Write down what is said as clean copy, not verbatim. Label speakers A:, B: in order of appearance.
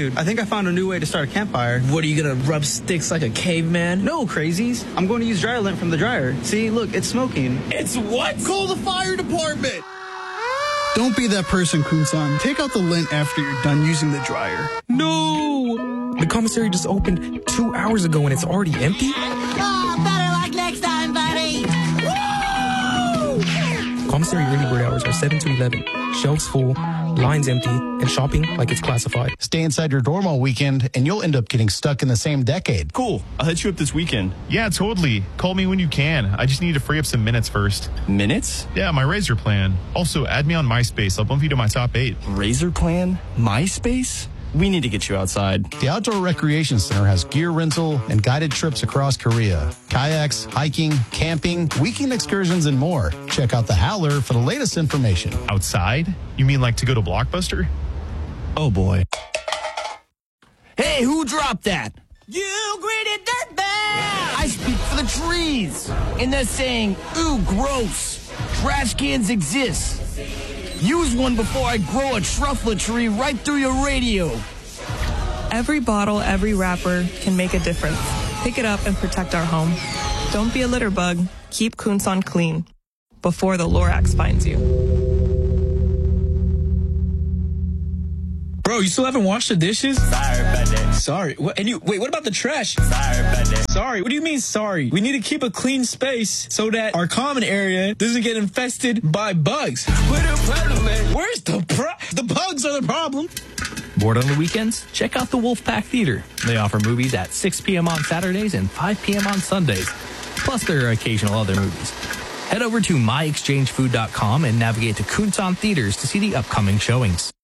A: dude. I think I found a new way to start a campfire.
B: What, are you gonna rub sticks like a caveman?
A: No, crazies. I'm going to use dryer lint from the dryer. See, look, it's smoking.
B: It's what?
C: Call the fire department!
D: Don't be that person, Kun-san. Take out the lint after you're done using the dryer.
E: No! The commissary just opened 2 hours ago and it's already empty?
F: Oh, better luck next time, buddy! Woo!
E: Commissary early bird hours are 7 to 11. Shelves full, lines empty, and shopping like it's classified.
G: Stay inside your dorm all weekend, and you'll end up getting stuck in the same decade.
H: Cool. I'll hit you up this weekend.
I: Yeah, totally. Call me when you can. I just need to free up some minutes first.
H: Minutes?
I: Yeah, my Razor plan. Also, add me on MySpace. I'll bump you to my top 8.
H: Razor plan? MySpace? We need to get you outside.
G: The Outdoor Recreation Center has gear rental and guided trips across Korea. Kayaks, hiking, camping, weekend excursions, and more. Check out the Howler for the latest information.
I: Outside? You mean like to go to Blockbuster?
B: Oh, boy. Hey, who dropped that?
F: You greedy dirtbag!
B: I speak for the trees. And they're saying, ooh, gross. Trash cans exist. Use one before I grow a truffle tree right through your radio.
J: Every bottle, every wrapper can make a difference. Pick it up and protect our home. Don't be a litter bug. Keep Kun-san clean before the Lorax finds you.
E: Bro, you still haven't washed the dishes?
B: Sorry, buddy.
E: Sorry. What? And wait, what about the trash?
B: Sorry, buddy.
E: Sorry. What do you mean sorry? We need to keep a clean space so that our common area doesn't get infested by bugs.
B: What a problem, man.
E: Where's the bugs are the problem.
K: Bored on the weekends? Check out the Wolfpack Theater. They offer movies at 6 p.m. on Saturdays and 5 p.m. on Sundays. Plus, there are occasional other movies. Head over to myexchangefood.com and navigate to Kun-san Theaters to see the upcoming showings.